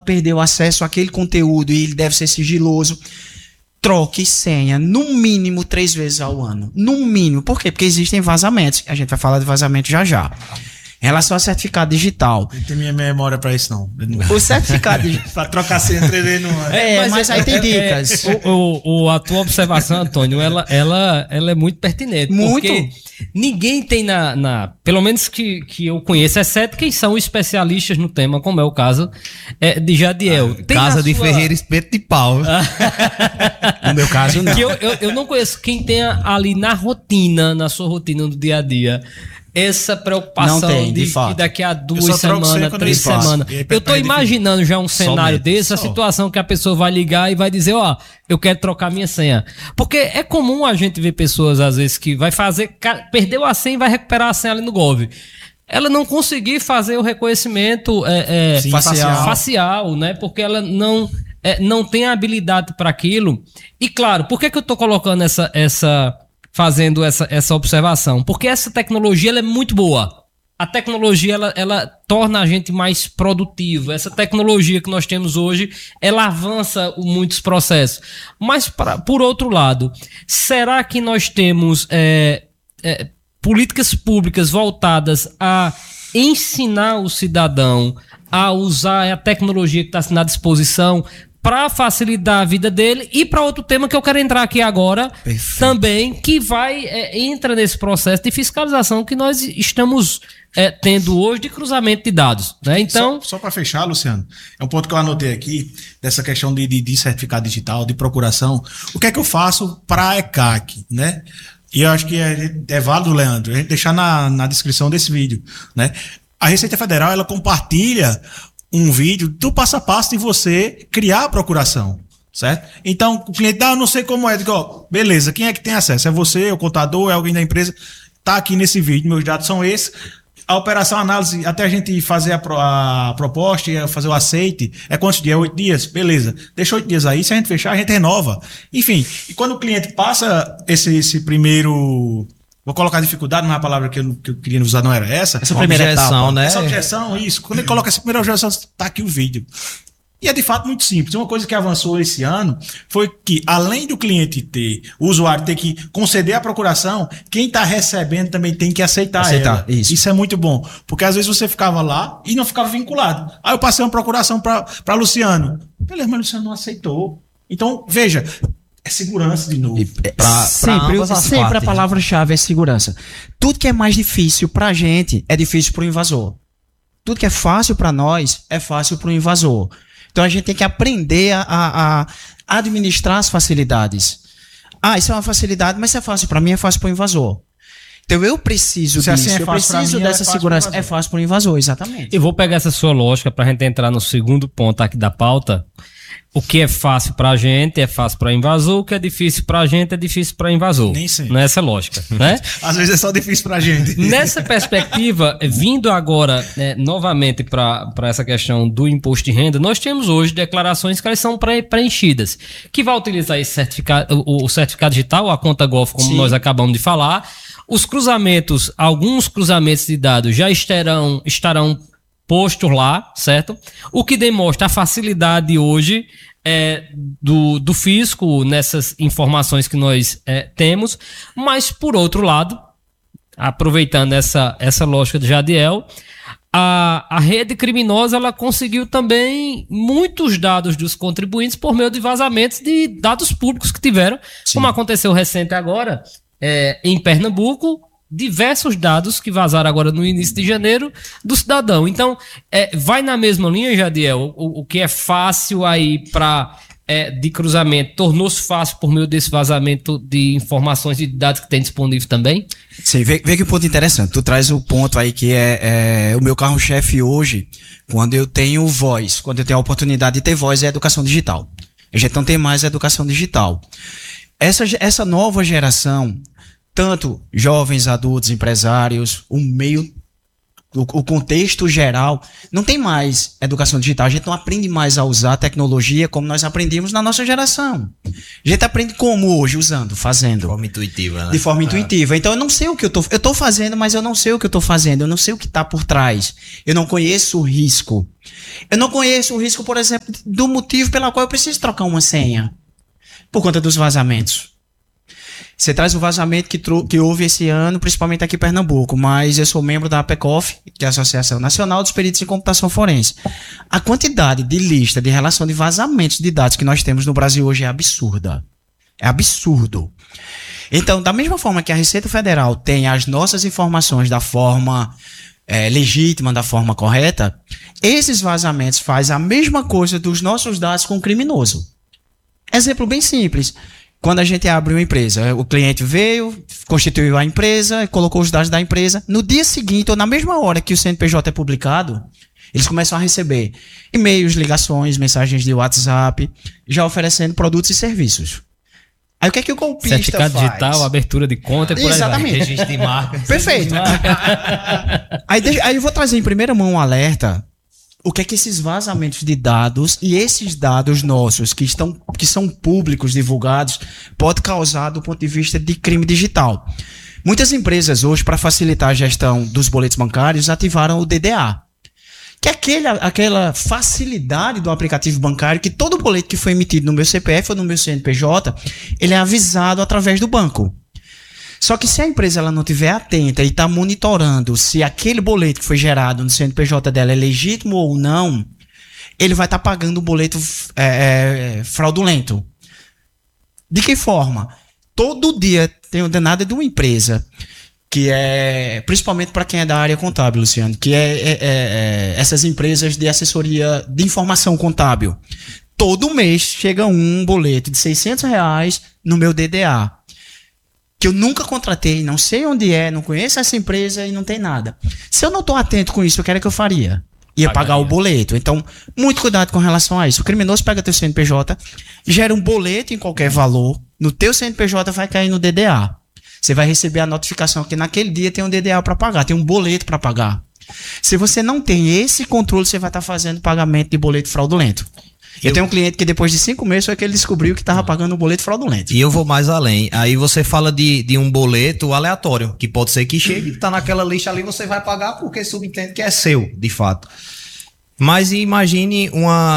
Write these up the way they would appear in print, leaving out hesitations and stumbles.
perdeu acesso àquele conteúdo e ele deve ser sigiloso, troque senha no mínimo 3 vezes ao ano. No mínimo. Por quê? Porque existem vazamentos. A gente vai falar de vazamento já já. Em relação ao certificado digital. Não tem minha memória pra isso, não. O certificado digital. Pra trocar senha 3 vezes no ano. Mas aí tem dicas. A tua observação, Antônio, ela é muito pertinente. Muito. Porque ninguém tem pelo menos que eu conheço, exceto quem são especialistas no tema, como é o caso de Jadiel. Casa de Ferreira, espeto de pau. No meu caso, não. Que eu não conheço quem tenha ali na sua rotina do dia a dia, essa preocupação de que daqui a 2 semanas, 3 semanas. Eu tô imaginando já um cenário desse, a situação que a pessoa vai ligar e vai dizer, eu quero trocar minha senha. Porque é comum a gente ver pessoas, às vezes, que vai perdeu a senha e vai recuperar a senha ali no Gov. Ela não conseguir fazer o reconhecimento facial, né? Porque ela não tem habilidade para aquilo. E claro, por que eu tô colocando fazendo essa observação? Porque essa tecnologia ela é muito boa. A tecnologia ela torna a gente mais produtivo. Essa tecnologia que nós temos hoje, ela avança muitos processos. Mas, por outro lado, será que nós temos políticas públicas voltadas a ensinar o cidadão a usar a tecnologia que está à disposição para facilitar a vida dele? E para outro tema que eu quero entrar aqui agora, também, que entra nesse processo de fiscalização que nós estamos tendo hoje de cruzamento de dados, né? Então, só para fechar, Luciano, é um ponto que eu anotei aqui, dessa questão de certificado digital, de procuração. O que é que eu faço para a ECAC, né? E eu acho que é válido, Leandro, a gente deixar na descrição desse vídeo, né? A Receita Federal, ela compartilha um vídeo do passo a passo de você criar a procuração, certo? Então, o cliente, eu não sei como é. Digo, beleza, quem é que tem acesso? É você, é o contador, é alguém da empresa? Tá aqui nesse vídeo, meus dados são esses. A operação análise, até a gente fazer a proposta e fazer o aceite, é quantos dias? 8 dias? Beleza. Deixa 8 dias aí, se a gente fechar, a gente renova. Enfim, e quando o cliente passa esse primeiro... Vou colocar dificuldade, mas a palavra que eu queria usar não era essa. Essa primeira objeção, né? Essa objeção, isso. Quando ele coloca essa primeira objeção, tá aqui o vídeo. E é de fato muito simples. Uma coisa que avançou esse ano foi que, além do cliente o usuário ter que conceder a procuração, quem está recebendo também tem que aceitar ela. Isso é muito bom. Porque às vezes você ficava lá e não ficava vinculado. Aí eu passei uma procuração para Luciano. Beleza, mas o Luciano não aceitou. Então, veja... É segurança de novo. Sempre a palavra-chave é segurança. Tudo que é mais difícil pra gente é difícil pro invasor. Tudo que é fácil pra nós é fácil pro invasor. Então a gente tem que aprender a administrar as facilidades. Isso é uma facilidade, mas se é fácil pra mim, é fácil pro invasor. Então eu preciso disso, assim eu preciso dessa segurança. É fácil pro invasor, exatamente. E vou pegar essa sua lógica pra gente entrar no segundo ponto aqui da pauta. O que é fácil pra gente é fácil pra invasor, o que é difícil pra gente é difícil pra invasor. Nem sempre. Nessa lógica, né? Às vezes é só difícil pra gente. Nessa perspectiva, vindo agora novamente para essa questão do imposto de renda, nós temos hoje declarações que elas são preenchidas, que vai utilizar esse certificado, o certificado digital, a conta Gov, como nós acabamos de falar. Os cruzamentos, alguns cruzamentos de dados já estarão postos lá, certo? O que demonstra a facilidade hoje do fisco nessas informações que nós temos, mas por outro lado, aproveitando essa lógica de Jadiel, a rede criminosa ela conseguiu também muitos dados dos contribuintes por meio de vazamentos de dados públicos que tiveram, como aconteceu recente agora em Pernambuco, diversos dados que vazaram agora no início de janeiro do cidadão. Então, vai na mesma linha, Jadiel, o que é fácil aí de cruzamento, tornou-se fácil por meio desse vazamento de informações e de dados que tem disponível também? Sim, vê que ponto interessante. Tu traz o ponto aí que é o meu carro-chefe hoje, quando eu tenho voz, quando eu tenho a oportunidade de ter voz, é a educação digital. A gente não tem mais a educação digital. Essa nova geração, tanto jovens, adultos, empresários, o meio o contexto geral, não tem mais educação digital. A gente não aprende mais a usar a tecnologia como nós aprendíamos na nossa geração. A gente aprende como hoje, usando, fazendo. De forma intuitiva, né? De forma intuitiva. Então eu não sei o que eu tô fazendo, mas eu não sei o que eu tô fazendo. Eu não sei o que tá por trás. Eu não conheço o risco. Eu não conheço o risco, por exemplo, do motivo pelo qual eu preciso trocar uma senha. Por conta dos vazamentos. Você traz o vazamento que houve esse ano, principalmente aqui em Pernambuco, mas eu sou membro da APECOF, que é a Associação Nacional dos Peritos em Computação Forense. A quantidade de lista de relação de vazamentos de dados que nós temos no Brasil hoje é absurda. É absurdo. Então, da mesma forma que a Receita Federal tem as nossas informações da forma legítima, da forma correta, esses vazamentos fazem a mesma coisa dos nossos dados com o criminoso. Exemplo bem simples. Quando a gente abre uma empresa, o cliente veio, constituiu a empresa, colocou os dados da empresa. No dia seguinte, ou na mesma hora que o CNPJ é publicado, eles começam a receber e-mails, ligações, mensagens de WhatsApp, já oferecendo produtos e serviços. Aí o que é que o golpista certificado faz? digital, abertura de conta e por aí vai. Exatamente. Registro de marca. Perfeito. Aí eu vou trazer em primeira mão um alerta. O que é que esses vazamentos de dados e esses dados nossos que são públicos, divulgados, pode causar do ponto de vista de crime digital. Muitas empresas hoje, para facilitar a gestão dos boletos bancários, ativaram o DDA. Que é aquela facilidade do aplicativo bancário que todo boleto que foi emitido no meu CPF ou no meu CNPJ, ele é avisado através do banco. Só que se a empresa ela não estiver atenta e está monitorando se aquele boleto que foi gerado no CNPJ dela é legítimo ou não, ele vai estar pagando o boleto fraudulento. De que forma? Todo dia tem o danado de uma empresa, que é, principalmente para quem é da área contábil, Luciano, que essas empresas de assessoria de informação contábil. Todo mês chega um boleto de R$600 no meu DDA. Que eu nunca contratei, não sei onde é, não conheço essa empresa e não tem nada. Se eu não estou atento com isso, o que era que eu faria? Ia pagar o boleto. Então, muito cuidado com relação a isso. O criminoso pega teu CNPJ, gera um boleto em qualquer valor, no teu CNPJ vai cair no DDA. Você vai receber a notificação que naquele dia tem um DDA para pagar, tem um boleto para pagar. Se você não tem esse controle, você vai estar fazendo pagamento de boleto fraudulento. Eu tenho um cliente que depois de 5 meses foi que ele descobriu que estava pagando um boleto fraudulento. E eu vou mais além. Aí você fala de um boleto aleatório, que pode ser que chegue, tá naquela lista ali, você vai pagar porque subentende que é seu, de fato. Mas imagine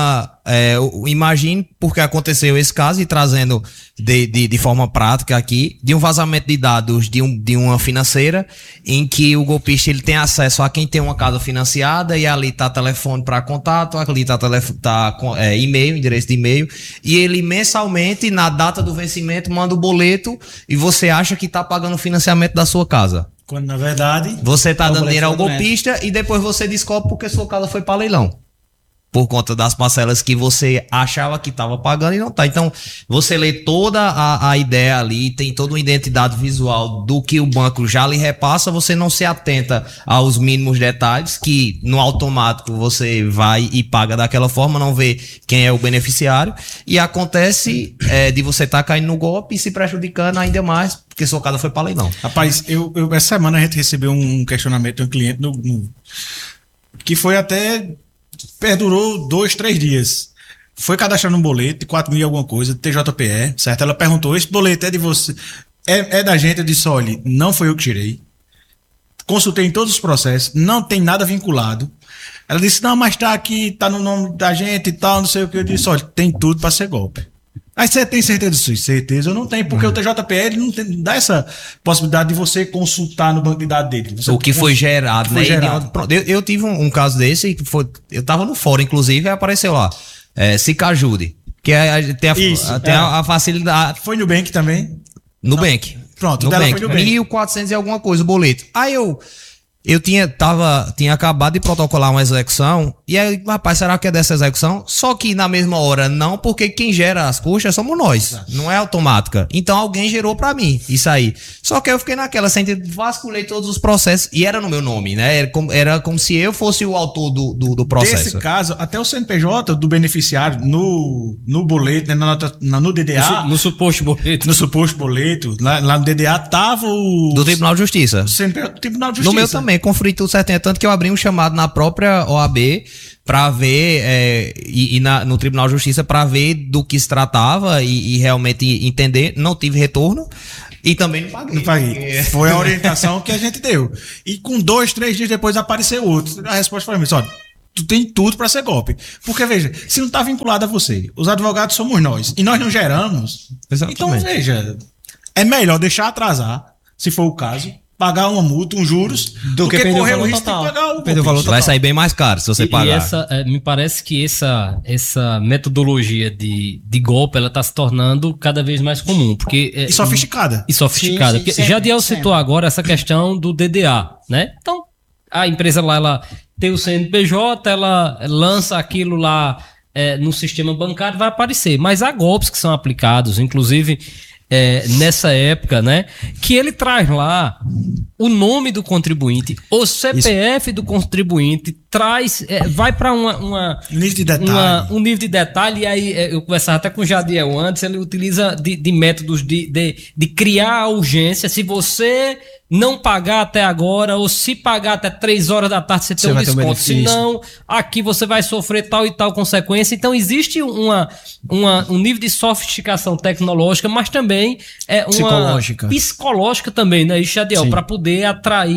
imagine porque aconteceu esse caso e trazendo de forma prática aqui, de um vazamento de dados de uma financeira em que o golpista ele tem acesso a quem tem uma casa financiada e ali tá telefone para contato, ali tá e-mail, endereço de e-mail, e ele mensalmente, na data do vencimento, manda o boleto e você acha que tá pagando o financiamento da sua casa. Quando, na verdade, você tá dando dinheiro ao golpista e depois você descobre porque sua casa foi para leilão. Por conta das parcelas que você achava que estava pagando e não tá. Então, você lê toda a ideia ali, tem toda uma identidade visual do que o banco já lhe repassa, você não se atenta aos mínimos detalhes, que no automático você vai e paga daquela forma, não vê quem é o beneficiário, e acontece de você estar caindo no golpe e se prejudicando ainda mais, porque sua casa foi para leilão. Rapaz, essa semana a gente recebeu um questionamento de um cliente que foi até... perdurou 2-3 dias. Foi cadastrando um boleto de 4 mil e alguma coisa, TJPE, certo? Ela perguntou, esse boleto é de você? É da gente? Eu disse, olha, não foi eu que tirei. Consultei em todos os processos, não tem nada vinculado. Ela disse, não, mas tá aqui, tá no nome da gente e tal, não sei o que. Eu disse, olha, tem tudo para ser golpe. Aí você tem certeza disso? Certeza eu não tenho, porque o TJPE ele não dá essa possibilidade de você consultar no banco de dados dele. O que foi gerado, né? Eu tive um caso desse, que foi, eu tava no fórum, inclusive, e apareceu lá, Cicajude, que tem a facilidade. Foi Nubank também? Nubank. Pronto, Nubank. Foi Nubank. 1.400 e alguma coisa, o boleto. Aí eu tinha acabado de protocolar uma execução E aí, rapaz, será que é dessa execução? Só que na mesma hora não, porque quem gera as custas somos nós. Não é automática. Então alguém gerou pra mim isso aí. Só que eu fiquei naquela, vasculhei todos os processos e era no meu nome, né? Era como se eu fosse o autor do processo. Nesse caso, até o CNPJ do beneficiário no boleto, né, no DDA. No suposto boleto. No suposto boleto, lá no DDA tava o. Do Tribunal de Justiça. Do Tribunal de Justiça. No meu também, conferi tudo certinho. Tanto que eu abri um chamado na própria OAB para ver, no Tribunal de Justiça, para ver do que se tratava e realmente entender. Não tive retorno. E também não paguei. Não paguei. Foi a orientação que a gente deu. E com 2, 3 dias depois apareceu outro. A resposta foi a mesma. Olha, tu tem tudo para ser golpe. Porque, veja, se não tá vinculado a você, os advogados somos nós. E nós não geramos. Exatamente. Então, veja, é melhor deixar atrasar, se for o caso, pagar uma multa, uns juros, do que correr o risco de pagar o golpe. Vai sair bem mais caro se você pagar. Me parece que essa metodologia de golpe, ela tá se tornando cada vez mais comum. Porque, e sofisticada. Sim, porque sempre, Jadiel citou agora essa questão do DDA, né? Então, a empresa lá, ela tem o CNPJ, ela lança aquilo lá no sistema bancário, vai aparecer. Mas há golpes que são aplicados, inclusive nessa época, né? Que ele traz lá o nome do contribuinte, o CPF do contribuinte, traz, vai para um nível de detalhe. Um nível de detalhe, e aí eu conversava até com o Jadiel antes, ele utiliza de métodos de criar a urgência. Se você não pagar até agora, ou se pagar até 3 horas da tarde, você tem um desconto. Se não, aqui você vai sofrer tal e tal consequência. Então existe um nível de sofisticação tecnológica, mas também uma psicológica também, né, Jadiel, para poder atrair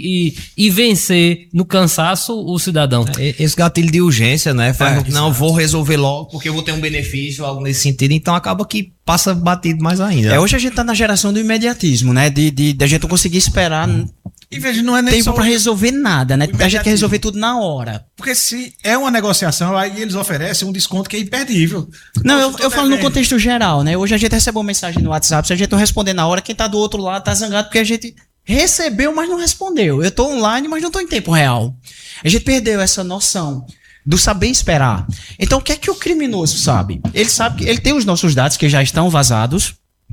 e vencer no cansaço o cidadão. Esse gatilho de urgência, né? Não, vou resolver logo porque eu vou ter um benefício, algo nesse sentido. Então acaba que passa batido mais ainda. Hoje a gente tá na geração do imediatismo, né? De a gente não conseguir esperar e veja, não é nem tempo para resolver nada, né? A gente quer resolver tudo na hora. Porque se é uma negociação, aí eles oferecem um desconto que é imperdível. Não, eu falo no contexto geral, né? Hoje a gente recebeu uma mensagem no WhatsApp, se a gente não responder na hora, quem tá do outro lado tá zangado porque a gente recebeu, mas não respondeu. Eu tô online, mas não tô em tempo real. A gente perdeu essa noção do saber esperar. Então, o que é que o criminoso sabe? Ele sabe que ele tem os nossos dados que já estão vazados,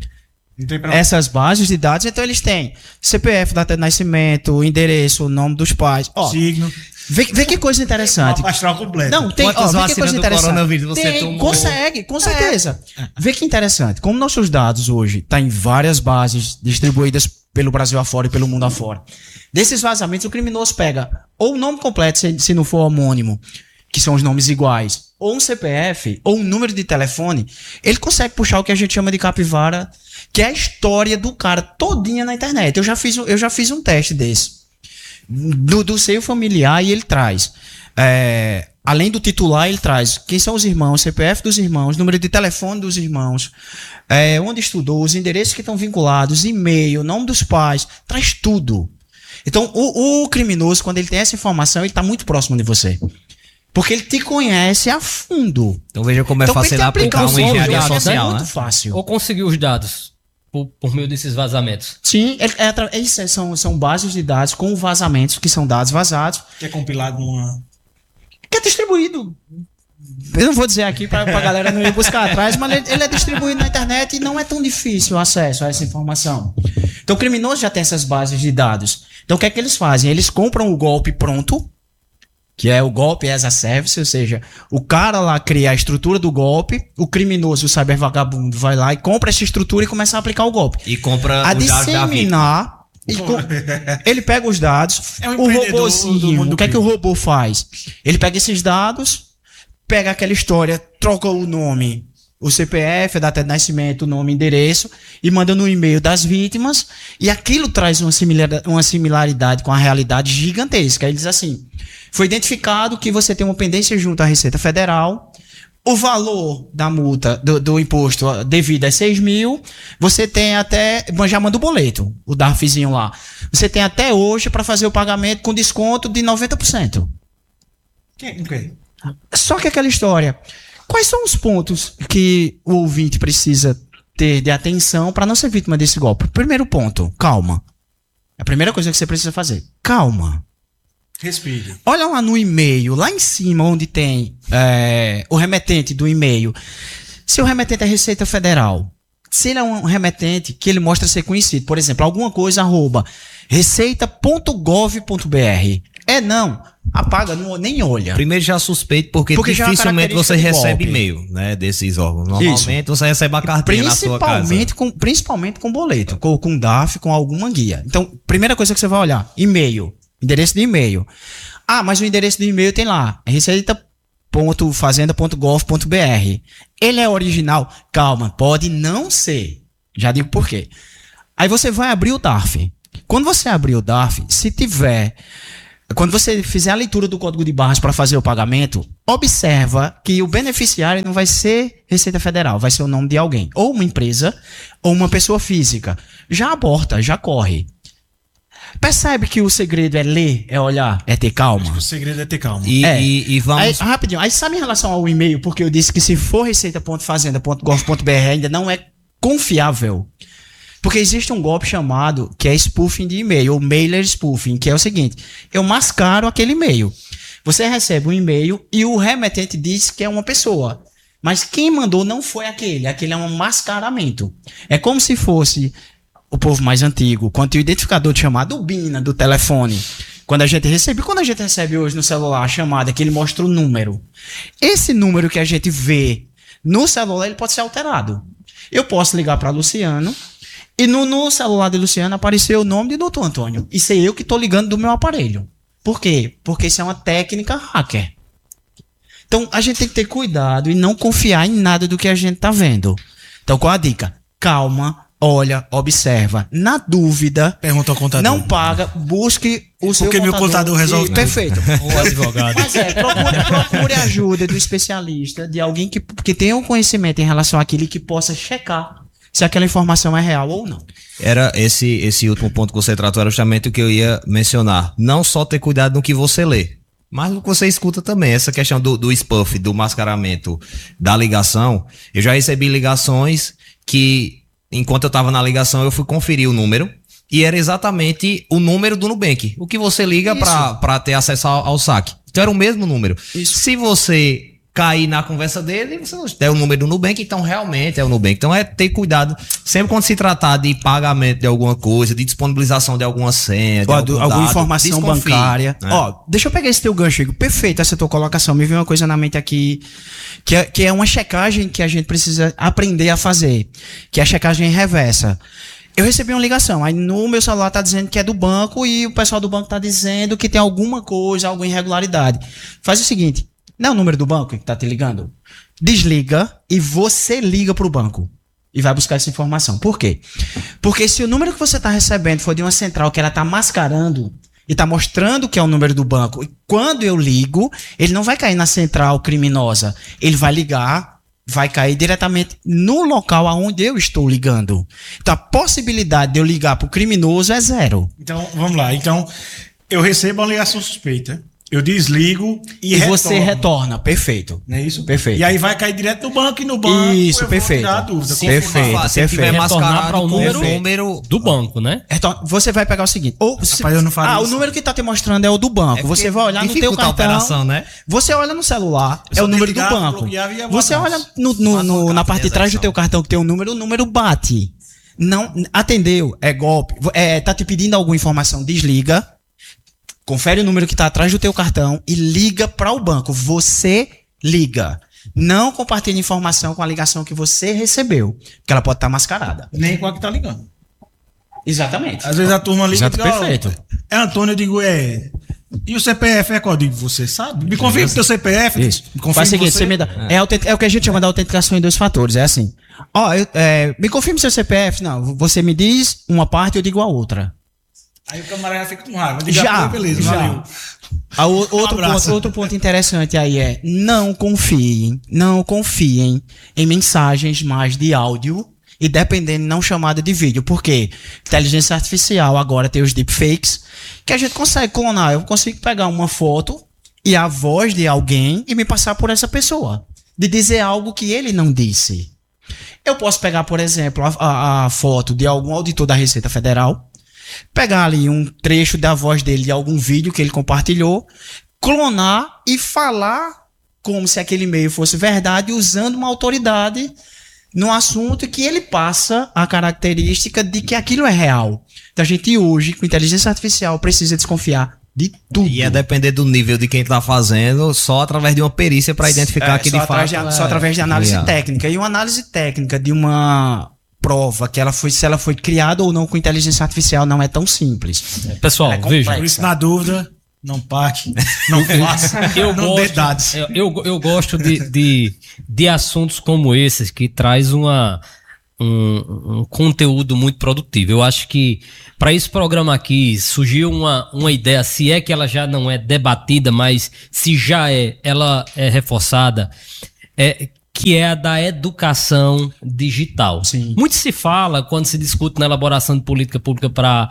essas bases de dados, então eles têm CPF, data de nascimento, endereço, nome dos pais. Signo. Vê que coisa interessante. Uma pastoral completa. Não, tem, vê que coisa interessante. Você tomou? Consegue, com certeza. Vê que interessante. Como nossos dados hoje estão em várias bases distribuídas pelo Brasil afora e pelo mundo afora. Desses vazamentos, o criminoso pega ou o nome completo, se não for homônimo, que são os nomes iguais, ou um CPF, ou um número de telefone, ele consegue puxar o que a gente chama de capivara, que é a história do cara todinha na internet. Eu já fiz um teste desse. Do seio familiar, e ele traz. Além do titular, ele traz quem são os irmãos, CPF dos irmãos, número de telefone dos irmãos, onde estudou, os endereços que estão vinculados, e-mail, nome dos pais, traz tudo. Então, o criminoso, quando ele tem essa informação, ele está muito próximo de você. Porque ele te conhece a fundo. Então veja como é fácil aplicar uma engenharia social, é muito né? fácil. Ou conseguir os dados por meio desses vazamentos. Sim, são bases de dados com vazamentos, que são dados vazados. Que é compilado numa... Que é distribuído. Eu não vou dizer aqui pra galera não ir buscar atrás, mas ele é distribuído na internet e não é tão difícil o acesso a essa informação. Então o criminoso já tem essas bases de dados. Então o que é que eles fazem? Eles compram o golpe pronto, que é o golpe as a service, ou seja, o cara lá cria a estrutura do golpe, o criminoso, o cybervagabundo, vai lá e compra essa estrutura e começa a aplicar o golpe. E compra a disseminar. Ele pega os dados, o robôzinho, o que é que o robô faz? Ele pega esses dados, pega aquela história, troca o nome, o CPF, a data de nascimento, o nome, endereço, e manda no e-mail das vítimas, e aquilo traz uma similaridade com a realidade gigantesca. Ele diz assim: foi identificado que você tem uma pendência junto à Receita Federal, o valor da multa, do imposto devido é 6 mil, você tem até, já manda o boleto, o DARFzinho lá, você tem até hoje para fazer o pagamento com desconto de 90%. Okay. Só que aquela história, quais são os pontos que o ouvinte precisa ter de atenção para não ser vítima desse golpe? Primeiro ponto, calma. É a primeira coisa que você precisa fazer, calma. Respire. Olha lá no e-mail, lá em cima, onde tem o remetente do e-mail. Se o remetente é Receita Federal, se ele é um remetente que ele mostra ser conhecido, por exemplo, alguma coisa, @receita.gov.br. Não, apaga, nem olha. Primeiro já suspeito, porque dificilmente você recebe e-mail, né, desses órgãos. Normalmente você recebe a cartinha na sua casa. Principalmente com boleto, com DARF, com alguma guia. Então, primeira coisa que você vai olhar, e-mail, endereço de e-mail. Mas o endereço do e-mail tem lá, receita.fazenda.gov.br. Ele é original? Calma, pode não ser. Já digo por quê. Aí você vai abrir o DARF. Quando você abrir o DARF, quando você fizer a leitura do código de barras para fazer o pagamento, observa que o beneficiário não vai ser Receita Federal, vai ser o nome de alguém, ou uma empresa, ou uma pessoa física. Já aborta, já corre. Percebe que o segredo é ler, é olhar, é ter calma? O segredo é ter calma. E vamos... Aí, rapidinho, aí sabe em relação ao e-mail, porque eu disse que se for receita.fazenda.gov.br ainda não é confiável. Porque existe um golpe chamado, que é spoofing de e-mail, ou mailer spoofing, que é o seguinte, eu mascaro aquele e-mail. Você recebe um e-mail e o remetente diz que é uma pessoa. Mas quem mandou não foi aquele é um mascaramento. É como se fosse o povo mais antigo, quando tem o identificador de chamada, o BINA do telefone. Quando a gente recebe hoje no celular a chamada, que ele mostra o número. Esse número que a gente vê no celular, ele pode ser alterado. Eu posso ligar para Luciano, e no celular de Luciano apareceu o nome de Dr. Antônio. Isso é eu que estou ligando do meu aparelho. Por quê? Porque isso é uma técnica hacker. Então, a gente tem que ter cuidado e não confiar em nada do que a gente está vendo. Então, qual a dica? Calma, olha, observa. Na dúvida, pergunta ao contador. Não paga, busque o seu Porque meu contador resolve. Perfeito. O advogado. Mas procure ajuda do especialista, de alguém que tenha um conhecimento em relação àquilo e que possa checar se aquela informação é real ou não. Era esse último ponto que você tratou, era justamente o que eu ia mencionar. Não só ter cuidado no que você lê, mas no que você escuta também. Essa questão do spoof, do mascaramento da ligação. Eu já recebi ligações que, enquanto eu estava na ligação, eu fui conferir o número e era exatamente o número do Nubank. O que você liga para ter acesso ao saque. Então era o mesmo número. Isso. Se você cair na conversa dele, você não tem o número do Nubank, então realmente é o Nubank. Então é ter cuidado, sempre quando se tratar de pagamento de alguma coisa, de disponibilização de alguma senha, de alguma informação bancária. Né? Deixa eu pegar esse teu gancho, Igor. Perfeito essa tua colocação. Me veio uma coisa na mente aqui, que é uma checagem que a gente precisa aprender a fazer, que é a checagem reversa. Eu recebi uma ligação, aí no meu celular tá dizendo que é do banco e o pessoal do banco tá dizendo que tem alguma coisa, alguma irregularidade. Faz o seguinte, não é o número do banco que tá te ligando? Desliga e você liga pro banco e vai buscar essa informação. Por quê? Porque se o número que você tá recebendo for de uma central que ela tá mascarando e tá mostrando que é o número do banco, e quando eu ligo, ele não vai cair na central criminosa. Ele vai ligar, vai cair diretamente no local aonde eu estou ligando. Então a possibilidade de eu ligar pro criminoso é zero. Então, vamos lá. Então, eu recebo uma ligação suspeita. Eu desligo e você retorna, perfeito. Não é isso? Perfeito. E aí vai cair direto no banco e no banco. Isso, eu perfeito. Vou tirar a dúvida. Perfeito. Retornar para o número do banco, né? Você vai pegar o seguinte. Rapaz, eu não faço o número que tá te mostrando é o do banco. Você vai olhar no teu cartão. Operação, né? Você olha no celular, é o número do banco. Você olha na parte de trás do teu cartão que tem o número bate. Não, atendeu, é golpe. Tá te pedindo alguma informação, desliga. Confere o número que está atrás do teu cartão e liga para o banco. Você liga. Não compartilhe informação com a ligação que você recebeu, porque ela pode estar mascarada. Nem com a que está ligando. Exatamente. Às vezes a turma liga e diz, perfeito. É Antônio, eu digo, E o CPF é qual? Eu digo, você sabe? Me confirma o teu CPF. Isso. Faz o seguinte, você me dá. É o que a gente chama de autenticação em 2 fatores. É assim. Me confirma o seu CPF. Não, você me diz uma parte e eu digo a outra. Aí o camarada já fica com raiva. Beleza, valeu. Outro ponto interessante aí é não confiem em mensagens mais de áudio e dependendo não chamada de vídeo. Por quê? Inteligência artificial agora tem os deepfakes que a gente consegue clonar. Eu consigo pegar uma foto e a voz de alguém e me passar por essa pessoa. De dizer algo que ele não disse. Eu posso pegar, por exemplo, a foto de algum auditor da Receita Federal pegar ali um trecho da voz dele de algum vídeo que ele compartilhou, clonar e falar como se aquele e-mail fosse verdade, usando uma autoridade no assunto que ele passa a característica de que aquilo é real. Então a gente hoje, com inteligência artificial, precisa desconfiar de tudo. E depender do nível de quem está fazendo, só através de uma perícia para identificar que de fato... Só através de análise técnica. E uma análise técnica de uma prova, se ela foi criada ou não com inteligência artificial, não é tão simples. Pessoal, veja. Por isso, na dúvida, não paque, não faça, não dê dados. Eu gosto de assuntos como esses, que traz um conteúdo muito produtivo. Eu acho que para esse programa aqui surgiu uma ideia, se é que ela já não é debatida, mas se já ela é reforçada, que é a da educação digital. Sim. Muito se fala, quando se discute na elaboração de política pública para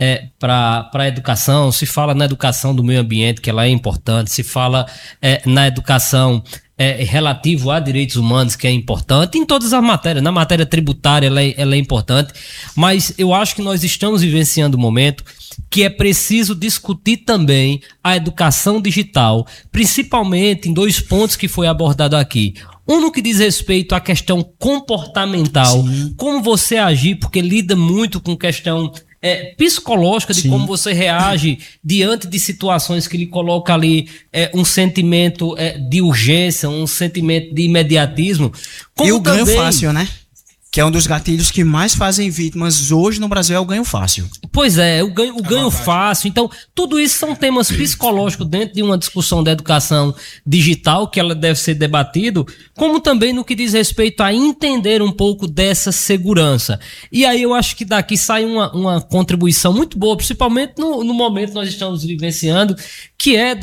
a educação, se fala na educação do meio ambiente, que ela é importante, se fala na educação relativo a direitos humanos, que é importante, em todas as matérias. Na matéria tributária ela é importante, mas eu acho que nós estamos vivenciando um momento que é preciso discutir também a educação digital, principalmente em 2 pontos que foi abordado aqui. Um no que diz respeito à questão comportamental, como você agir, porque lida muito com questão psicológica de como você reage diante de situações que lhe coloca ali um sentimento de urgência, um sentimento de imediatismo. Como e o ganho fácil, né? Que é um dos gatilhos que mais fazem vítimas hoje no Brasil, é o ganho fácil. Pois é, o ganho fácil. Então, tudo isso são temas psicológicos dentro de uma discussão da educação digital, que ela deve ser debatido, como também no que diz respeito a entender um pouco dessa segurança. E aí eu acho que daqui sai uma contribuição muito boa, principalmente no momento que nós estamos vivenciando, que é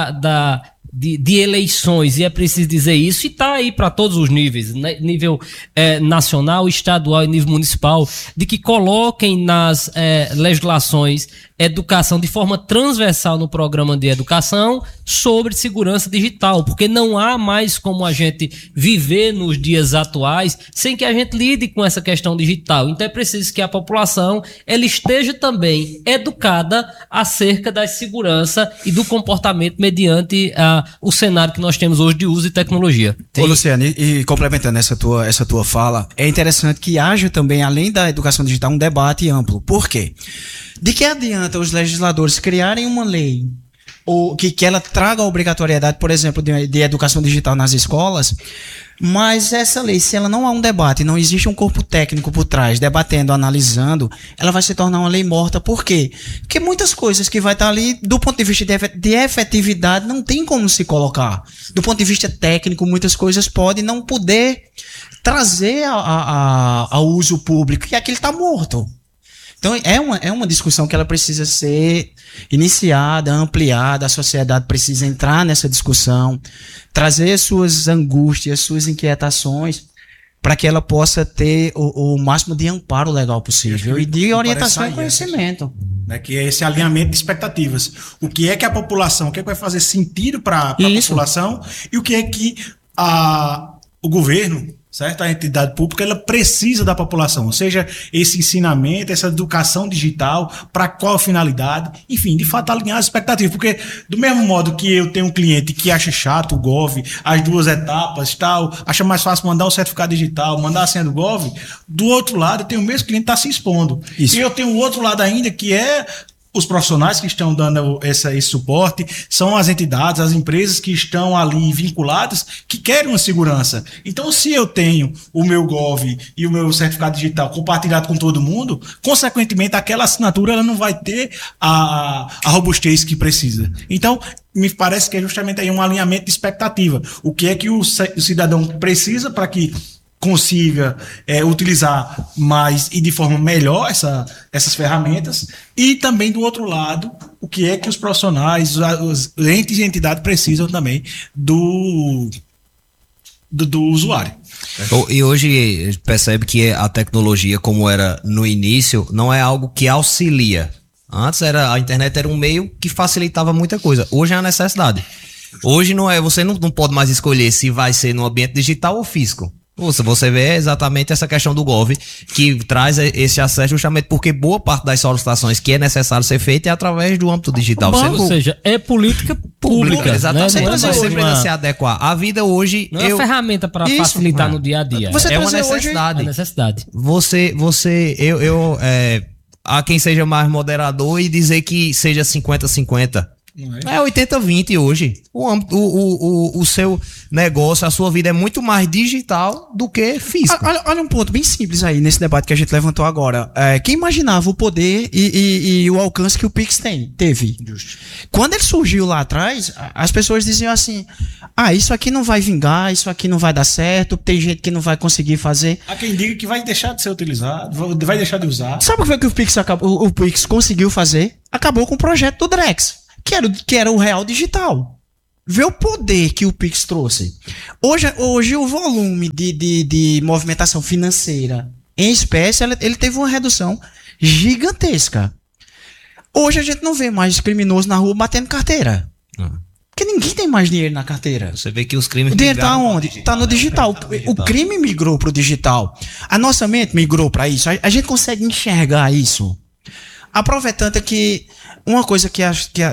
de eleições, e é preciso dizer isso, e está aí para todos os níveis, né? Nível nacional, estadual e nível municipal, de que coloquem nas legislações educação de forma transversal no programa de educação sobre segurança digital, porque não há mais como a gente viver nos dias atuais sem que a gente lide com essa questão digital. Então é preciso que a população ela esteja também educada acerca da segurança e do comportamento mediante o cenário que nós temos hoje de uso de tecnologia. Ô, Luciano, e complementando essa tua fala, é interessante que haja também, além da educação digital, um debate amplo. Por quê? De que adianta os legisladores criarem uma lei ou que ela traga a obrigatoriedade, por exemplo, de educação digital nas escolas, mas essa lei, se ela não há um debate, não existe um corpo técnico por trás, debatendo, analisando, ela vai se tornar uma lei morta. Por quê? Porque muitas coisas que vai estar ali, do ponto de vista de efetividade, não tem como se colocar. Do ponto de vista técnico, muitas coisas podem não poder trazer ao uso público, e aquilo está morto. Então é uma discussão que ela precisa ser iniciada, ampliada, a sociedade precisa entrar nessa discussão, trazer suas angústias, suas inquietações, para que ela possa ter o máximo de amparo legal possível e de orientação e conhecimento. Que é esse alinhamento de expectativas. O que é que a população, o que é que vai fazer sentido para a população e o que é que o governo, certo? A entidade pública, ela precisa da população, ou seja, esse ensinamento, essa educação digital, para qual finalidade, enfim, de fato alinhar as expectativas, porque do mesmo modo que eu tenho um cliente que acha chato o Gov, as 2 etapas, tal, acha mais fácil mandar o certificado digital, mandar a senha do Gov, do outro lado eu tenho o mesmo cliente que está se expondo. Isso. E eu tenho o outro lado ainda, que é os profissionais que estão dando esse suporte, são as entidades, as empresas que estão ali vinculadas, que querem uma segurança. Então, se eu tenho o meu Gov e o meu certificado digital compartilhado com todo mundo, consequentemente, aquela assinatura ela não vai ter a robustez que precisa. Então, me parece que é justamente aí um alinhamento de expectativa. O que é que o cidadão precisa para que consiga utilizar mais e de forma melhor essas ferramentas, e também do outro lado, o que é que os profissionais, os entes e entidades precisam também do usuário. E hoje percebe que a tecnologia, como era no início, não é algo que auxilia. Antes a internet era um meio que facilitava muita coisa. Hoje é uma necessidade. Hoje você não pode mais escolher se vai ser no ambiente digital ou físico. Você vê exatamente essa questão do Gov, que traz esse acesso justamente porque boa parte das solicitações que é necessário ser feita é através do âmbito digital. Ou seja, é política pública. Exatamente. Né? Você precisa se adequar. A vida hoje... Não é uma ferramenta para facilitar no dia a dia. É uma necessidade. É necessidade. Há quem seja mais moderador e dizer que seja 50-50. É 80-20 hoje. O seu negócio, a sua vida é muito mais digital do que físico. Olha um ponto bem simples aí nesse debate que a gente levantou agora. Quem imaginava o poder e o alcance que o Pix teve? Justo. Quando ele surgiu lá atrás, as pessoas diziam assim: isso aqui não vai vingar, isso aqui não vai dar certo, tem gente que não vai conseguir fazer. Há quem diga que vai deixar de ser utilizado, vai deixar de usar. Sabe o que foi que o Pix conseguiu fazer? Acabou com o projeto do Drex. Que era o real digital. Vê o poder que o Pix trouxe. Hoje o volume de movimentação financeira em espécie, ele teve uma redução gigantesca. Hoje a gente não vê mais criminoso na rua batendo carteira. Porque ninguém tem mais dinheiro na carteira. Você vê que os crimes... O dinheiro tá onde? Tá no digital. O crime migrou pro digital. A nossa mente migrou para isso. A gente consegue enxergar isso. A prova é tanta que uma coisa que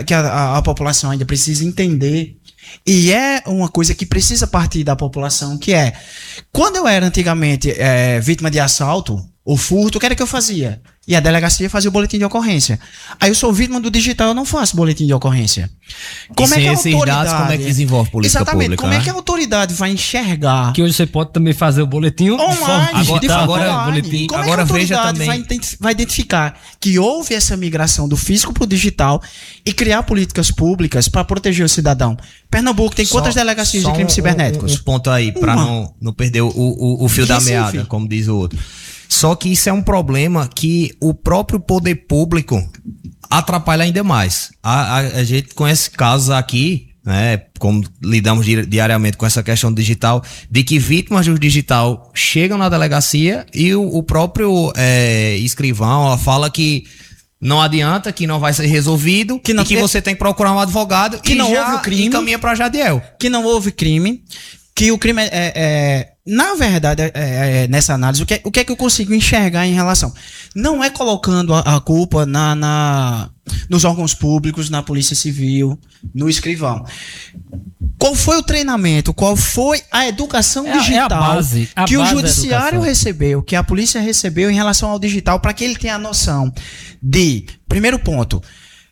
a população ainda precisa entender, e é uma coisa que precisa partir da população, que é, quando eu era antigamente vítima de assalto ou furto, o que era que eu fazia? E a delegacia fazia o boletim de ocorrência. Aí eu sou vítima do digital, eu não faço boletim de ocorrência. Como é que a autoridade... Dados, como é que desenvolve política exatamente, pública? Como é que a autoridade vai enxergar... Que hoje você pode também fazer o boletim online. Boletim. Como é que a autoridade vai identificar que houve essa migração do físico para o digital e criar políticas públicas para proteger o cidadão? Pernambuco tem quantas delegacias de crimes cibernéticos? Um ponto aí, para não perder o fio da meada, como diz o outro. Só que isso é um problema que o próprio poder público atrapalha ainda mais. A gente conhece casos aqui, né, como lidamos diariamente com essa questão digital, de que vítimas do digital chegam na delegacia e o próprio escrivão fala que não adianta, que não vai ser resolvido, que você tem que procurar um advogado que não houve o crime, e caminha para Jadiel. Que não houve crime, que o crime na verdade, nessa análise, o que é que eu consigo enxergar em relação? Não é colocando a culpa nos órgãos públicos, na Polícia Civil, no escrivão. Qual foi o treinamento? Qual foi a educação digital que o judiciário recebeu, que a polícia recebeu em relação ao digital, para que ele tenha a noção de, primeiro ponto,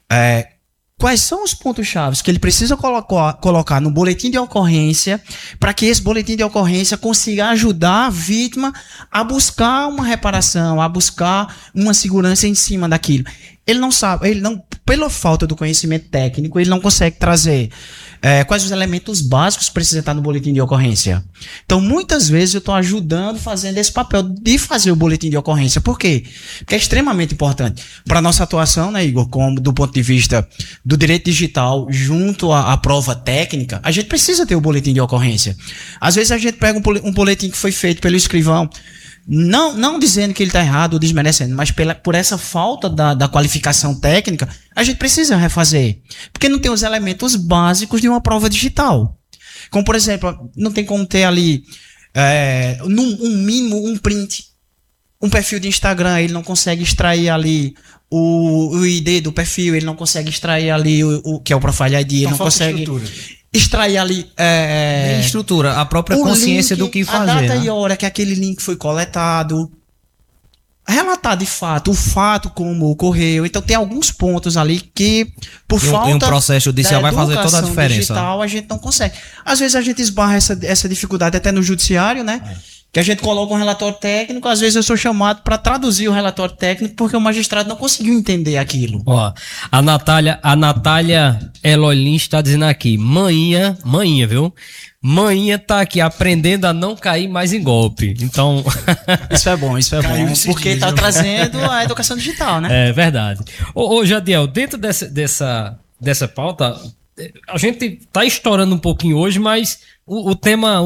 quais são os pontos-chave que ele precisa colocar no boletim de ocorrência para que esse boletim de ocorrência consiga ajudar a vítima a buscar uma reparação, a buscar uma segurança em cima daquilo. Ele não sabe, pela falta do conhecimento técnico, ele não consegue trazer quais os elementos básicos que precisa estar no boletim de ocorrência. Então, muitas vezes eu estou ajudando, fazendo esse papel de fazer o boletim de ocorrência. Por quê? Porque é extremamente importante para a nossa atuação, né, Igor, como do ponto de vista do direito digital junto à prova técnica, a gente precisa ter o boletim de ocorrência. Às vezes a gente pega um boletim que foi feito pelo escrivão, não dizendo que ele está errado ou desmerecendo, mas por essa falta da qualificação técnica, a gente precisa refazer. Porque não tem os elementos básicos de uma prova digital. Como, por exemplo, não tem como ter ali, um mínimo, um print. Um perfil de Instagram, ele não consegue extrair ali o ID do perfil, ele não consegue extrair ali o que é o Profile ID, ele não consegue... extrair ali estrutura, a própria consciência link, do que fazer. A data, né? E a hora que aquele link foi coletado. Relatar de fato, o fato como ocorreu. Então tem alguns pontos ali que, por falta... E um processo judicial vai fazer toda a diferença. Digital, a gente não consegue. Às vezes a gente esbarra essa dificuldade até no judiciário, né? Que a gente coloca um relatório técnico, às vezes eu sou chamado para traduzir o relatório técnico porque o magistrado não conseguiu entender aquilo. Ó, a Natália Eloylin está dizendo aqui, manhinha, viu? Manhinha tá aqui aprendendo a não cair mais em golpe. Então... Isso é bom, porque tá trazendo a educação digital, né? É verdade. Ô Jadiel, dentro dessa pauta, a gente tá estourando um pouquinho hoje, mas o tema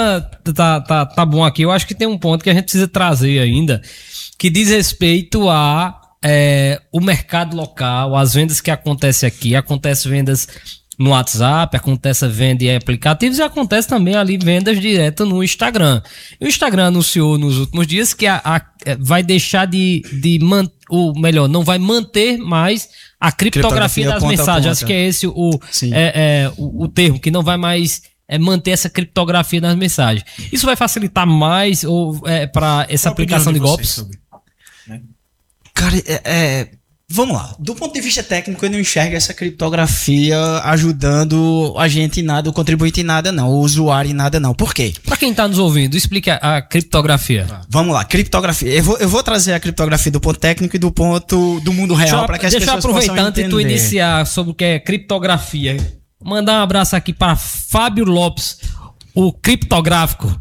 tá bom aqui. Eu acho que tem um ponto que a gente precisa trazer ainda, que diz respeito a o mercado local, as vendas que acontecem aqui. Acontecem vendas no WhatsApp, acontece venda em aplicativos e acontece também ali vendas direto no Instagram. E o Instagram anunciou nos últimos dias que vai deixar ou melhor, não vai manter mais a criptografia das mensagens. Acho que é esse o termo, que não vai mais manter essa criptografia nas mensagens. Isso vai facilitar mais para essa aplicação de golpes? Cara, vamos lá. Do ponto de vista técnico, eu não enxergo essa criptografia ajudando a gente em nada, o contribuinte em nada não, o usuário em nada não. Por quê? Para quem está nos ouvindo, explique a criptografia. Vamos lá, criptografia. Eu vou trazer a criptografia do ponto técnico e do ponto do mundo real para que as pessoas possam entender. Deixa eu aproveitar antes de tu iniciar sobre o que é criptografia. Mandar um abraço aqui para Fábio Lopes, o criptográfico.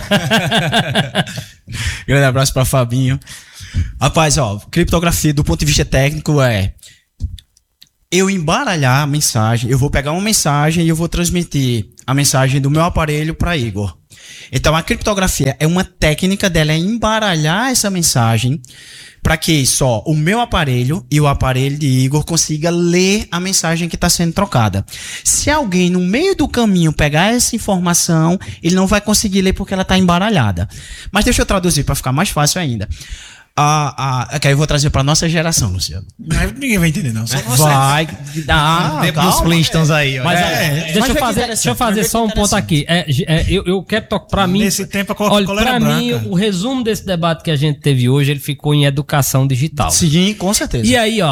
Grande abraço para Fabinho. Rapaz, criptografia do ponto de vista técnico eu embaralhar a mensagem, eu vou pegar uma mensagem e eu vou transmitir a mensagem do meu aparelho para Igor. Então a criptografia é uma técnica dela embaralhar essa mensagem para que só o meu aparelho e o aparelho de Igor consiga ler a mensagem que está sendo trocada. Se alguém no meio do caminho pegar essa informação, ele não vai conseguir ler porque ela está embaralhada. Mas deixa eu traduzir para ficar mais fácil ainda. Que aí eu vou trazer pra nossa geração, Luciano. Ninguém vai entender, não. Só você. Vai. Tempo dos Flintstones aí. Mas deixa eu fazer só um ponto aqui. Eu quero tocar pra mim. Nesse tempo a olha, pra mim, o resumo desse debate que a gente teve hoje, ele ficou em educação digital. Sim, com certeza. E aí,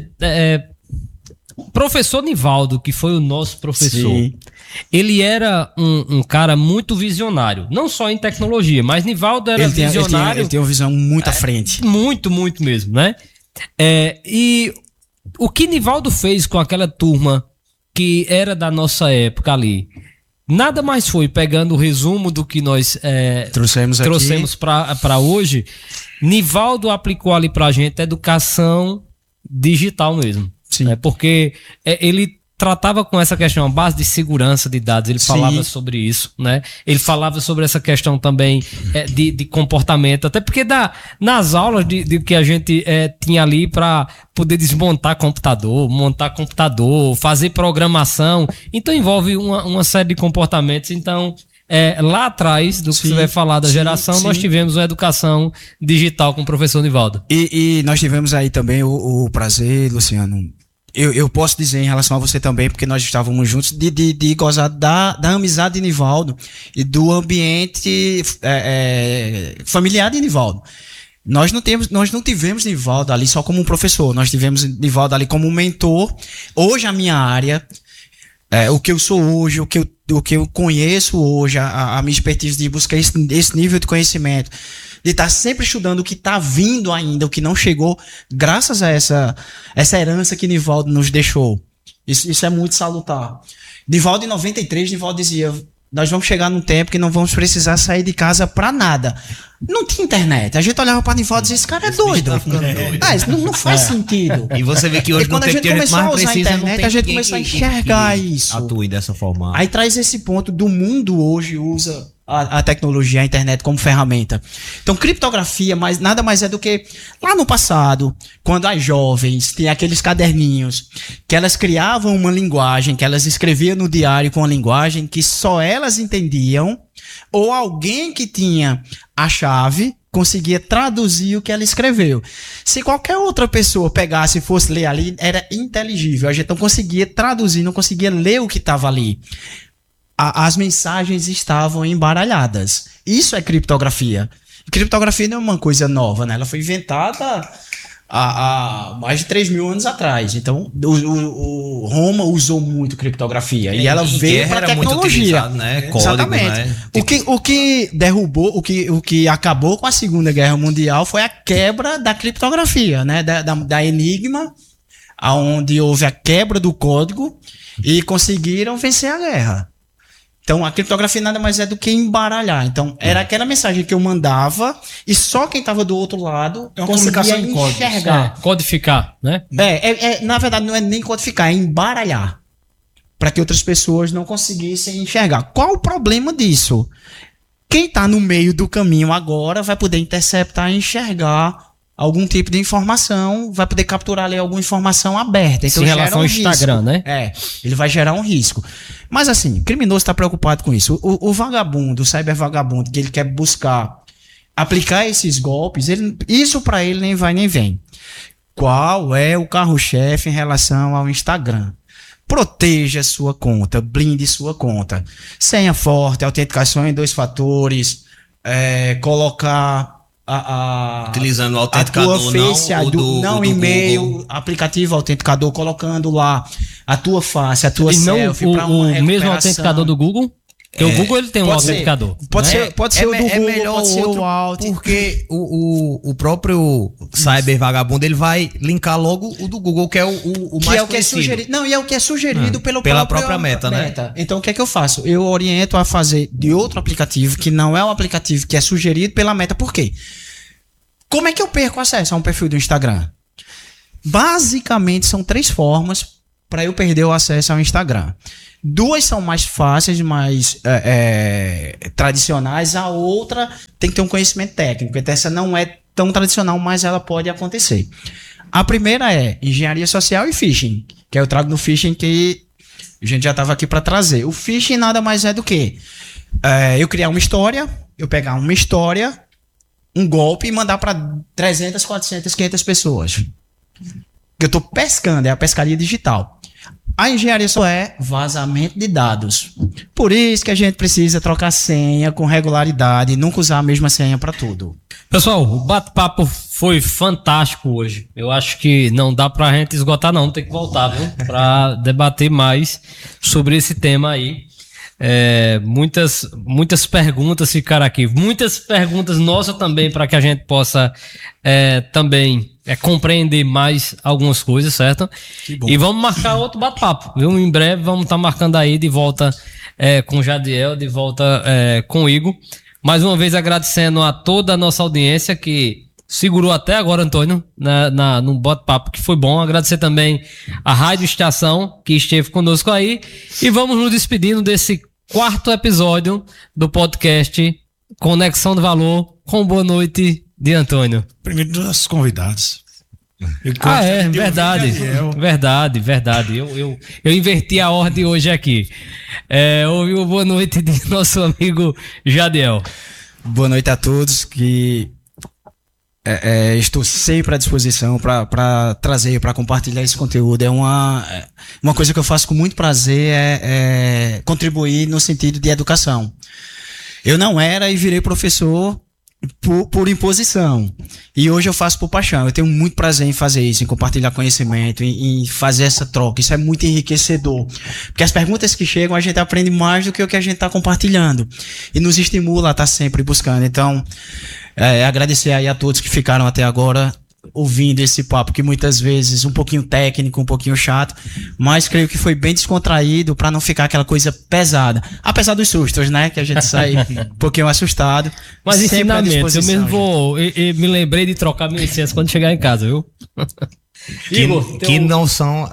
professor Nivaldo, que foi o nosso professor, sim, ele era um cara muito visionário, não só em tecnologia, mas Nivaldo era visionário. Ele tem uma visão muito à frente. Muito, muito mesmo, né? E o que Nivaldo fez com aquela turma que era da nossa época ali, nada mais foi pegando o resumo do que nós trouxemos para hoje. Nivaldo aplicou ali pra gente educação digital mesmo. Sim. Porque ele tratava com essa questão, a base de segurança de dados, ele falava sobre isso, né? Ele falava sobre essa questão também de comportamento, até porque nas aulas de que a gente tinha ali para poder desmontar computador, montar computador, fazer programação, então envolve uma série de comportamentos. Então, lá atrás do que você vai falar da geração, nós tivemos uma educação digital com o professor Nivaldo. E nós tivemos aí também o prazer, Luciano, eu posso dizer em relação a você também, porque nós estávamos juntos, de gozar da amizade de Nivaldo e do ambiente familiar de Nivaldo. Nós não tivemos Nivaldo ali só como um professor, nós tivemos Nivaldo ali como um mentor. Hoje a minha área, o que eu sou hoje, o que eu conheço hoje, a minha expertise de buscar esse nível de conhecimento, de estar sempre estudando o que está vindo ainda, o que não chegou, graças a essa herança que Nivaldo nos deixou. Isso é muito salutar. Nivaldo, em 93, Nivaldo dizia: nós vamos chegar num tempo que não vamos precisar sair de casa pra nada. Não tinha internet. A gente olhava pra Nivaldo e dizia: esse cara é doido. Isso não faz sentido. E você vê que hoje quando a gente começou a usar a internet, a gente começou a enxergar isso. Atue dessa forma. Aí traz esse ponto do mundo hoje usa a tecnologia, a internet como ferramenta. Então, criptografia nada mais é do que lá no passado, quando as jovens tinham aqueles caderninhos que elas criavam uma linguagem, que elas escreviam no diário com uma linguagem que só elas entendiam, ou alguém que tinha a chave conseguia traduzir o que ela escreveu. Se qualquer outra pessoa pegasse e fosse ler ali, era inteligível. A gente não conseguia traduzir, não conseguia ler o que estava ali. As mensagens estavam embaralhadas. Isso é criptografia. Criptografia não é uma coisa nova, né? Ela foi inventada há mais de 3.000 anos atrás. Então, o Roma usou muito criptografia. E ela veio para a tecnologia. Né? Código, exatamente. Né? O que derrubou, o que acabou com a Segunda Guerra Mundial foi a quebra da criptografia, né? Da Enigma, onde houve a quebra do código e conseguiram vencer a guerra. Então, a criptografia nada mais é do que embaralhar. Então, era aquela mensagem que eu mandava e só quem estava do outro lado conseguia enxergar. Codificar, né? Na verdade, não é nem codificar, é embaralhar. Para que outras pessoas não conseguissem enxergar. Qual o problema disso? Quem está no meio do caminho agora vai poder interceptar e enxergar algum tipo de informação, vai poder capturar ali alguma informação aberta. Então, em relação ao Instagram, né? Ele vai gerar um risco. Mas assim, o criminoso está preocupado com isso. O vagabundo, o cybervagabundo, que ele quer buscar aplicar esses golpes, isso para ele nem vai nem vem. Qual é o carro-chefe em relação ao Instagram? Proteja sua conta, blinde sua conta. Senha forte, autenticação em 2 fatores, colocar utilizando o autenticador, a tua face, não e-mail, Google. Aplicativo autenticador, colocando lá a tua face, a tua e não selfie para uma o mesmo autenticador do Google? Porque o Google ele tem um autenticador. Pode ser o do Google, melhor pode ser outro, o Alt. porque o próprio cyber vagabundo ele vai linkar logo o do Google, que é o mais conhecido. E é o que é sugerido pela própria Meta, né? Então o que é que eu faço? Eu oriento a fazer de outro aplicativo que não é o aplicativo que é sugerido pela Meta. Por quê? Como é que eu perco acesso a um perfil do Instagram? Basicamente são 3 formas para eu perder o acesso ao Instagram. 2 são mais fáceis, mais tradicionais. A outra tem que ter um conhecimento técnico. Então essa não é tão tradicional, mas ela pode acontecer. A primeira é engenharia social e phishing, que eu trago no phishing que a gente já estava aqui para trazer. O phishing nada mais é do que eu criar uma história, eu pegar uma história, um golpe e mandar para 300, 400, 500 pessoas. Eu estou pescando, é a pescaria digital. A engenharia só é vazamento de dados. Por isso que a gente precisa trocar senha com regularidade e nunca usar a mesma senha para tudo. Pessoal, o bate-papo foi fantástico hoje. Eu acho que não dá pra gente esgotar não, tem que voltar, viu? Pra debater mais sobre esse tema aí. Muitas perguntas ficaram aqui. Muitas perguntas nossas também para que a gente possa também compreender mais algumas coisas, certo? E vamos marcar outro bate-papo, viu? Em breve vamos estar marcando aí de volta com o Jadiel, de volta com o Igor. Mais uma vez agradecendo a toda a nossa audiência que segurou até agora, Antônio, no bate-papo, que foi bom. Agradecer também a Rádio Estação, que esteve conosco aí. E vamos nos despedindo desse 4º episódio do podcast Conexão do Valor, com boa noite de Antônio. Primeiro dos nossos convidados. Verdade. Eu inverti a ordem hoje aqui. Ouvi o boa noite de nosso amigo Jadiel. Boa noite a todos, que estou sempre à disposição para trazer, para compartilhar esse conteúdo. É uma coisa que eu faço com muito prazer, contribuir no sentido de educação. Eu não era e virei professor por imposição. E hoje eu faço por paixão. Eu tenho muito prazer em fazer isso, em compartilhar conhecimento, em fazer essa troca. Isso é muito enriquecedor. Porque as perguntas que chegam, a gente aprende mais do que o que a gente está compartilhando. E nos estimula a estar sempre buscando. Então, agradecer aí a todos que ficaram até agora ouvindo esse papo, que muitas vezes um pouquinho técnico, um pouquinho chato, mas creio que foi bem descontraído para não ficar aquela coisa pesada. Apesar dos sustos, né? Que a gente sai um pouquinho assustado. Mas ensinamentos, eu mesmo me lembrei de trocar minha licença quando chegar em casa, viu? Que não são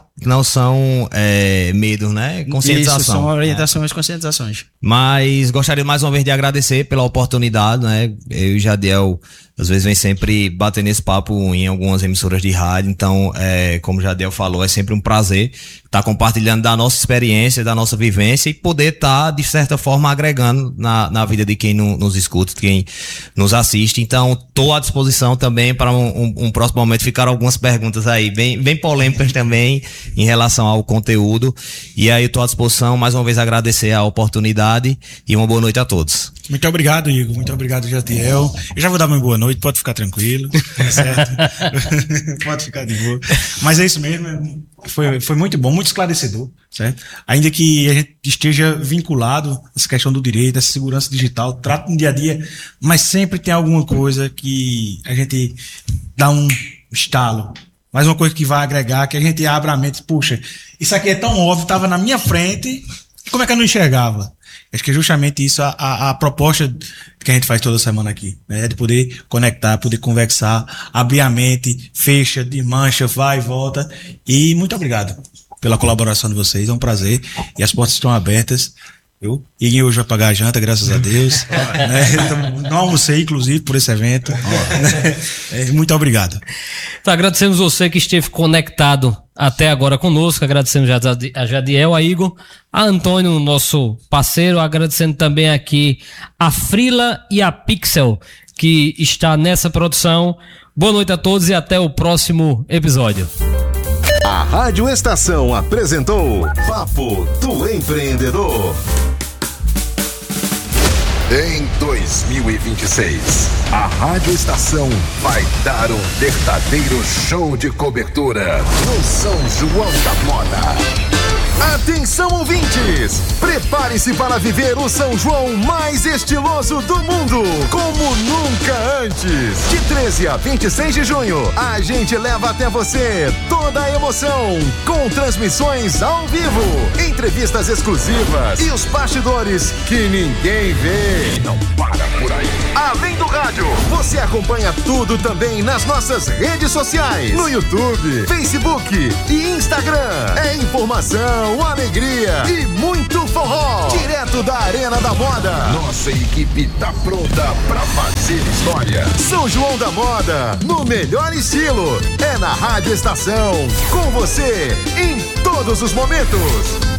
medos, né? Conscientização. Isso, são orientações, conscientizações. Mas gostaria mais uma vez de agradecer pela oportunidade, né? Eu e o Jadiel, às vezes, vem sempre bater nesse papo em algumas emissoras de rádio. Então, como o Jadiel falou, é sempre um prazer estar compartilhando da nossa experiência, da nossa vivência e poder estar, de certa forma, agregando na vida de quem nos escuta, de quem nos assiste. Então, estou à disposição também para um próximo momento. Ficaram algumas perguntas aí, bem polêmicas também, em relação ao conteúdo. E aí, estou à disposição, mais uma vez, agradecer a oportunidade e uma boa noite a todos. Muito obrigado, Igor. Muito obrigado, Jadiel. Eu já vou dar uma boa noite, pode ficar tranquilo. Certo? Pode ficar de boa. Mas é isso mesmo. Foi muito bom, muito esclarecedor, certo? Ainda que a gente esteja vinculado a essa questão do direito, essa segurança digital, trata no dia a dia, mas sempre tem alguma coisa que a gente dá um estalo. Mais uma coisa que vai agregar, que a gente abre a mente. Puxa, isso aqui é tão óbvio, estava na minha frente, e como é que eu não enxergava? Acho que é justamente isso a proposta que a gente faz toda semana aqui, né? De poder conectar, poder conversar, abrir a mente, fecha, desmancha, vai e volta. E muito obrigado pela colaboração de vocês, é um prazer. E as portas estão abertas. E hoje vai pagar a janta, graças a Deus. Né? Então, não almocei, inclusive, por esse evento. Né? Muito obrigado. Então, agradecemos você que esteve conectado até agora conosco. Agradecemos a Jadiel, a Igor, a Antônio, nosso parceiro. Agradecendo também aqui a Frila e a Pixel, que está nessa produção. Boa noite a todos e até o próximo episódio. A Rádio Estação apresentou Papo do Empreendedor. Em 2026, a Rádio Estação vai dar um verdadeiro show de cobertura no São João da Moda. Atenção, ouvintes! Prepare-se para viver o São João mais estiloso do mundo, como nunca antes. De 13 a 26 de junho, a gente leva até você toda a emoção, com transmissões ao vivo, entrevistas exclusivas e os bastidores que ninguém vê. Não para por aí. Além do rádio, você acompanha tudo também nas nossas redes sociais, no YouTube, Facebook e Instagram. É informação, alegria e muito forró, direto da Arena da Moda. Nossa equipe tá pronta pra fazer história. São João da Moda, no melhor estilo, é na Rádio Estação, com você em todos os momentos.